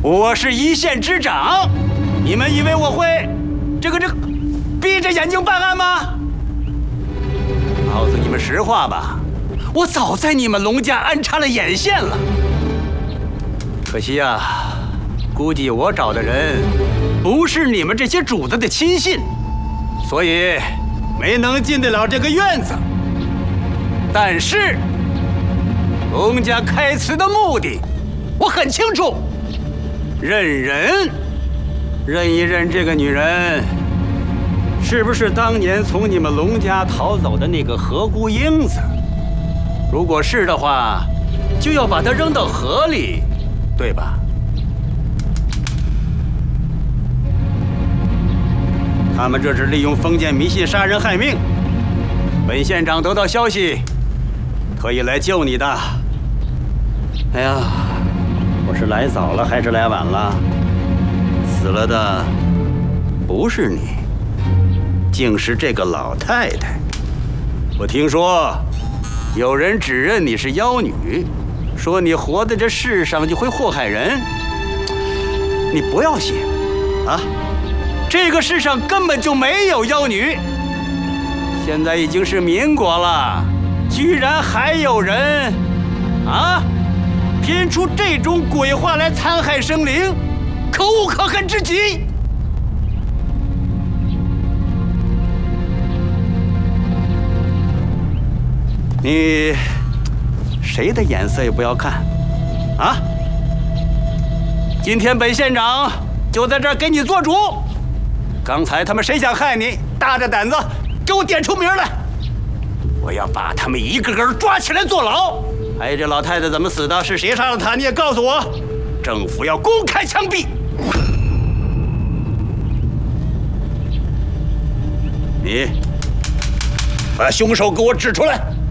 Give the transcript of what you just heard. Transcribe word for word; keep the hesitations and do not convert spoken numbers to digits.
我是一县之长，你们以为我会这个这个闭着眼睛办案吗？告诉你们实话吧，我早在你们龙家安插了眼线了。可惜啊，估计我找的人不是你们这些主子的亲信，所以没能进得了这个院子。但是龙家开祠的目的我很清楚，认人，认一认这个女人是不是当年从你们龙家逃走的那个何姑英子。如果是的话，就要把她扔到河里，对吧？他们这是利用封建迷信杀人害命。本县长得到消息，特意来救你的。哎呀，我是来早了还是来晚了？死了的不是你，竟是这个老太太。我听说有人指认你是妖女，说你活在这世上就会祸害人。你不要信啊！这个世上根本就没有妖女。现在已经是民国了，居然还有人啊编出这种鬼话来残害生灵，可恶可恨之极！你谁的眼色也不要看啊！今天本县长就在这儿给你做主。刚才他们谁想害你，大着胆子给我点出名来，我要把他们一个个抓起来坐牢。还有这老太太怎么死的，是谁杀了她，你也告诉我，政府要公开枪毙。你把凶手给我指出来。